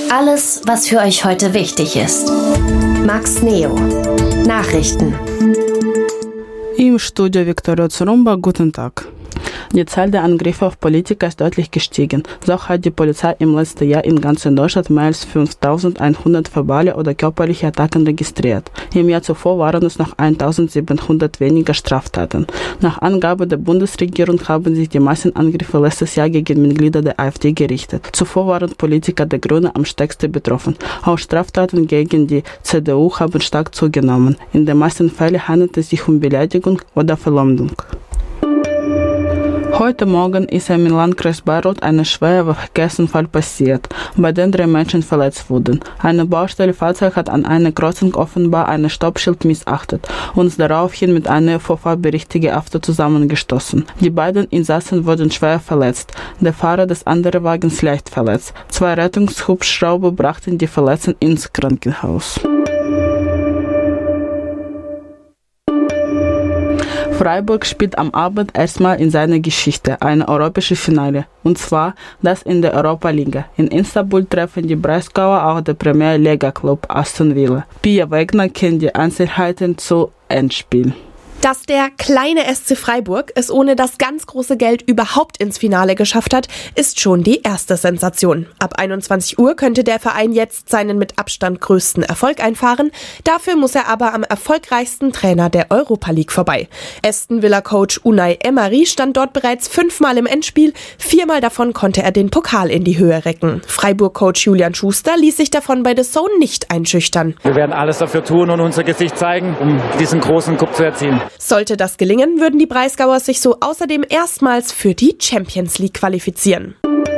Alles, was für euch heute wichtig ist. Max Neo. Nachrichten. Im Studio Viktoria Zurumba, guten Tag. Die Zahl der Angriffe auf Politiker ist deutlich gestiegen. So hat die Polizei im letzten Jahr in ganz Deutschland mehr als 5.100 verbale oder körperliche Attacken registriert. Im Jahr zuvor waren es noch 1.700 weniger Straftaten. Nach Angabe der Bundesregierung haben sich die meisten Angriffe letztes Jahr gegen Mitglieder der AfD gerichtet. Zuvor waren Politiker der Grünen am stärksten betroffen. Auch Straftaten gegen die CDU haben stark zugenommen. In den meisten Fällen handelt es sich um Beleidigung oder Verleumdung. Heute Morgen ist im Landkreis Bayreuth ein schwerer Verkehrsunfall passiert, bei dem 3 Menschen verletzt wurden. Ein Baustellenfahrzeug hat an einer Kreuzung offenbar ein Stoppschild missachtet und ist daraufhin mit einem vorfahrberechtigten Auto zusammengestoßen. Die beiden Insassen wurden schwer verletzt, der Fahrer des anderen Wagens leicht verletzt. 2 Rettungshubschrauber brachten die Verletzten ins Krankenhaus. Freiburg spielt am Abend erstmal in seiner Geschichte ein europäisches Finale, und zwar das in der Europa-Liga. In Istanbul treffen die Breisgauer auch den Premier-Liga-Club Aston Villa. Pia Wegner kennt die Einzelheiten zu Endspiel. Dass der kleine SC Freiburg es ohne das ganz große Geld überhaupt ins Finale geschafft hat, ist schon die erste Sensation. Ab 21 Uhr könnte der Verein jetzt seinen mit Abstand größten Erfolg einfahren. Dafür muss er aber am erfolgreichsten Trainer der Europa League vorbei. Aston Villa-Coach Unai Emery stand dort bereits 5-mal im Endspiel. 4-mal davon konnte er den Pokal in die Höhe recken. Freiburg-Coach Julian Schuster ließ sich davon bei The Zone nicht einschüchtern. Wir werden alles dafür tun und unser Gesicht zeigen, um diesen großen Cup zu erzielen. Sollte das gelingen, würden die Breisgauer sich so außerdem erstmals für die Champions League qualifizieren.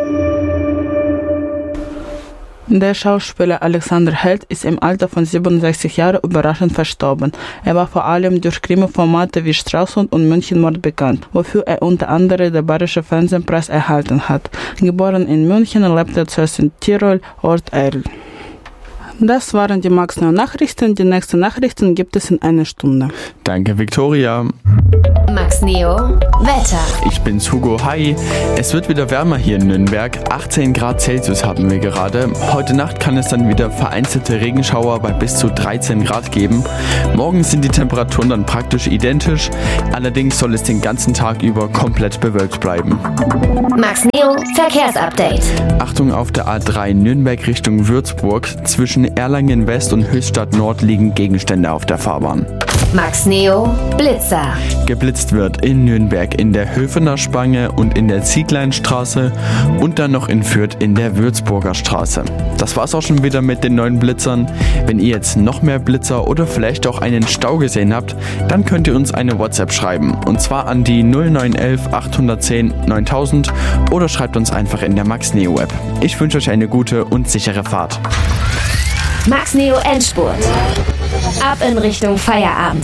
Der Schauspieler Alexander Held ist im Alter von 67 Jahren überraschend verstorben. Er war vor allem durch Krimi-Formate wie Stralsund und Münchenmord bekannt, wofür er unter anderem den Bayerischen Fernsehpreis erhalten hat. Geboren in München, lebte er zuerst in Tirol, Ort Erl. Das waren die Max Neo Nachrichten. Die nächsten Nachrichten gibt es in einer Stunde. Danke, Viktoria. Max Neo. Wetter. Ich bin's, Hugo. Hi. Es wird wieder wärmer hier in Nürnberg. 18 Grad Celsius haben wir gerade. Heute Nacht kann es dann wieder vereinzelte Regenschauer bei bis zu 13 Grad geben. Morgen sind die Temperaturen dann praktisch identisch. Allerdings soll es den ganzen Tag über komplett bewölkt bleiben. Max Neo Verkehrsupdate. Achtung auf der A3 Nürnberg Richtung Würzburg. Zwischen Erlangen West und Höchstadt Nord liegen Gegenstände auf der Fahrbahn. Max Neo Blitzer. Geblitzt wird in Nürnberg in der Höfener Spange und in der Ziegleinstraße und dann noch in Fürth in der Würzburger Straße. Das war's auch schon wieder mit den neuen Blitzern. Wenn ihr jetzt noch mehr Blitzer oder vielleicht auch einen Stau gesehen habt, dann könnt ihr uns eine WhatsApp schreiben. Und zwar an die 0911 810 9000 oder schreibt uns einfach in der Max Neo App. Ich wünsche euch eine gute und sichere Fahrt. Max Neo Endspurt. Ab in Richtung Feierabend.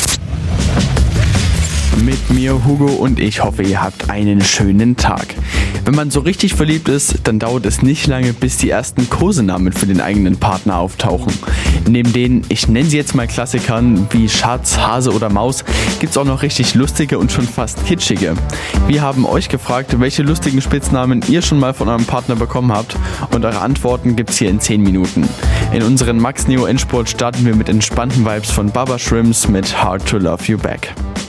Mit mir, Hugo, und ich hoffe, ihr habt einen schönen Tag. Wenn man so richtig verliebt ist, dann dauert es nicht lange, bis die ersten Kosenamen für den eigenen Partner auftauchen. Neben den, ich nenne sie jetzt mal Klassikern wie Schatz, Hase oder Maus, gibt's auch noch richtig lustige und schon fast kitschige. Wir haben euch gefragt, welche lustigen Spitznamen ihr schon mal von eurem Partner bekommen habt, und eure Antworten gibt's hier in 10 Minuten. In unseren Max Neo Endspurt starten wir mit entspannten Vibes von Baba Shrimps mit Hard to Love You Back.